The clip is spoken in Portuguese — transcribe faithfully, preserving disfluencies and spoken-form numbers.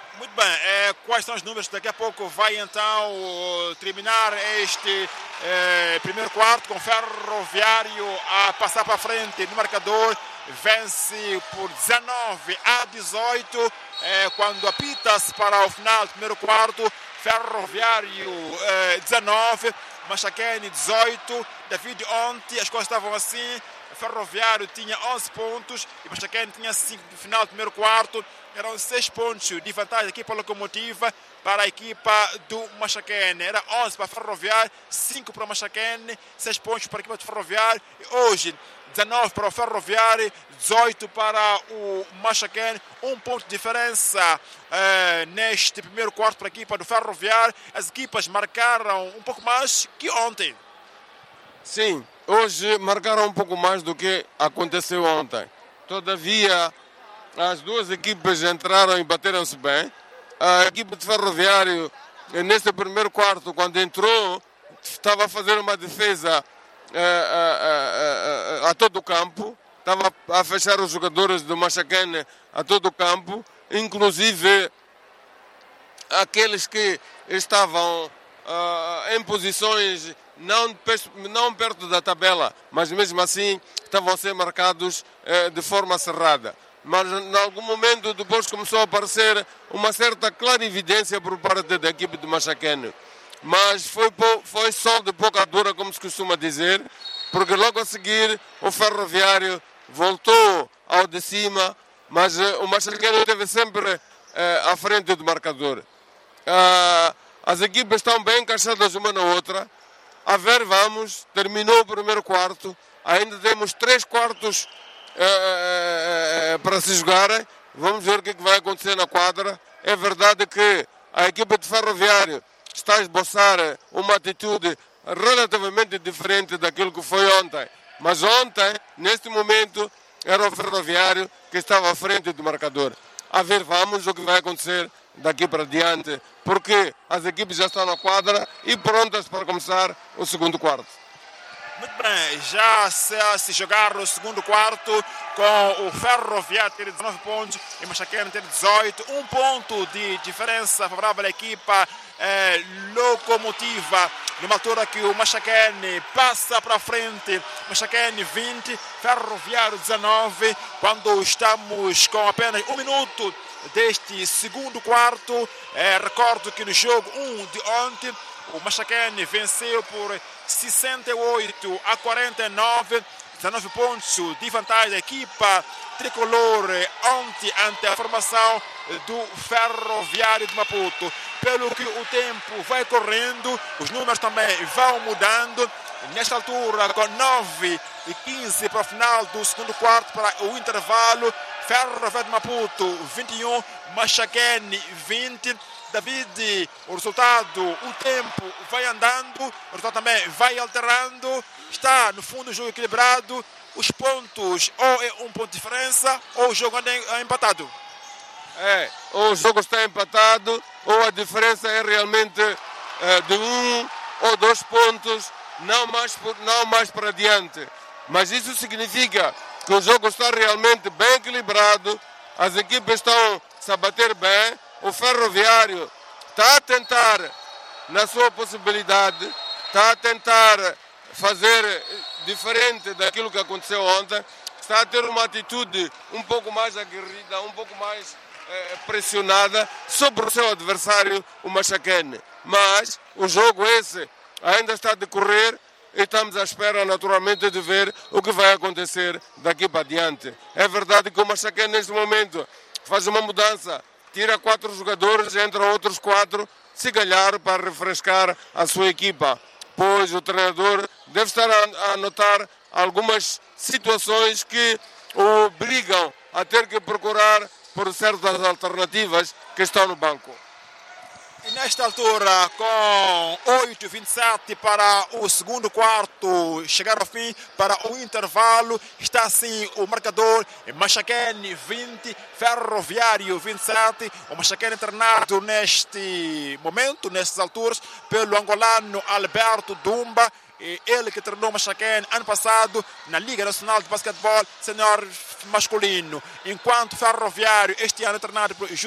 Muito bem, é, quais são os números? Daqui a pouco vai então terminar este é, primeiro quarto com Ferroviário a passar para frente no marcador, vence por dezanove a dezoito, é, quando apita-se para o final do primeiro quarto, Ferroviário é, dezanove, Machacane dezoito, David ontem as coisas estavam assim, Ferroviário tinha onze pontos e Machacane tinha cinco no final do primeiro quarto. Eram seis pontos de vantagem da equipa locomotiva para a equipa do Machacane. Era onze para a Ferroviário, cinco para o Machacane, seis pontos para a equipa do Ferroviário. E hoje, dezanove para o Ferroviário, dezoito para o Machacane. Um ponto de diferença eh, neste primeiro quarto para a equipa do Ferroviário. As equipas marcaram um pouco mais que ontem. Sim, hoje marcaram um pouco mais do que aconteceu ontem. Todavia, as duas equipes entraram e bateram-se bem. A equipe de Ferroviário, nesse primeiro quarto, quando entrou, estava a fazer uma defesa a, a, a, a todo o campo. Estava a fechar os jogadores do Machacane a todo o campo, inclusive aqueles que estavam uh, em posições não, não perto da tabela, mas mesmo assim estavam a ser marcados uh, de forma cerrada. Mas em algum momento depois começou a aparecer uma certa clarividência por parte da equipe de Machacane. Mas foi, foi só de pouca dura, como se costuma dizer, porque logo a seguir o Ferroviário voltou ao de cima, mas uh, o Machacane esteve sempre uh, à frente do marcador. Uh, as equipes estão bem encaixadas uma na outra. A ver, vamos, terminou o primeiro quarto, ainda temos três quartos uh, uh, para se jogarem. Vamos ver o que, é que vai acontecer na quadra. É verdade que a equipe de Ferroviário está a esboçar uma atitude relativamente diferente daquilo que foi ontem. Mas ontem, neste momento, era o Ferroviário que estava à frente do marcador. A ver, vamos o que vai acontecer daqui para diante, porque as equipes já estão na quadra e prontas para começar o segundo quarto. Muito bem, já se, se jogar o segundo quarto com o Ferroviário ter dezenove pontos e Machacane ter dezoito, um ponto de diferença favorável à equipa eh, locomotiva, numa altura que o Machacane passa para frente, Machacane vinte, Ferroviário dezenove, quando estamos com apenas um minuto deste segundo quarto. Eh, recordo que no jogo um de ontem o Machacane venceu por sessenta e oito a quarenta e nove, dezenove pontos de vantagem da equipa tricolor ontem ante a formação do Ferroviário de Maputo. Pelo que o tempo vai correndo, os números também vão mudando. Nesta altura, com nove e quinze para o final do segundo quarto, para o intervalo, Ferroviário de Maputo vinte e um, Machacane vinte. David, o resultado, o tempo vai andando, o resultado também vai alterando, está no fundo o jogo equilibrado, os pontos ou é um ponto de diferença ou o jogo anda empatado. É, ou o jogo está empatado ou a diferença é realmente é, de um ou dois pontos, não mais, não mais para diante. Mas isso significa que o jogo está realmente bem equilibrado, as equipes estão se a bater bem. O Ferroviário está a tentar, na sua possibilidade, está a tentar fazer diferente daquilo que aconteceu ontem, está a ter uma atitude um pouco mais aguerrida, um pouco mais eh, pressionada sobre o seu adversário, o Machacane. Mas o jogo esse ainda está a decorrer e estamos à espera, naturalmente, de ver o que vai acontecer daqui para diante. É verdade que o Machacane, neste momento, faz uma mudança. Tira quatro jogadores, entram outros quatro, se calhar para refrescar a sua equipa. Pois o treinador deve estar a, a notar algumas situações que o obrigam a ter que procurar por certas alternativas que estão no banco. E nesta altura, com oito e vinte e sete para o segundo quarto, chegar ao fim para o intervalo, está assim o marcador: Machacane vinte, Ferroviário vinte e sete. O Machacane treinado neste momento, nestas alturas, pelo angolano Alberto Dumba. Ele que treinou Machacane ano passado na Liga Nacional de Basquetebol Senior Masculino, enquanto Ferroviário este ano é treinado por